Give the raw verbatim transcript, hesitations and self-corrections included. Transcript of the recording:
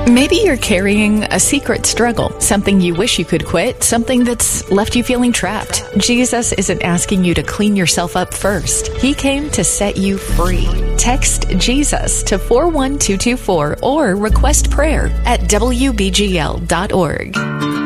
Maybe you're carrying a secret struggle, something you wish you could quit, something that's left you feeling trapped. Jesus isn't asking you to clean yourself up first. He came to set you free. Text Jesus to four one two two four or request prayer at W B G L dot org.